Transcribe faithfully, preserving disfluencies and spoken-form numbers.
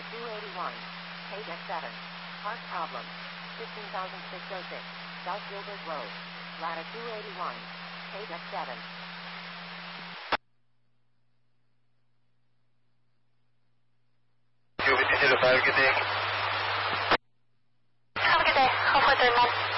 two eighty-one. Page X seven. Park problem. fifteen thousand six hundred six. South Gilbert Road. Ladder two eighty-one. Page X seven. two fifty-five, good day. Have a good day. Hopefully they're not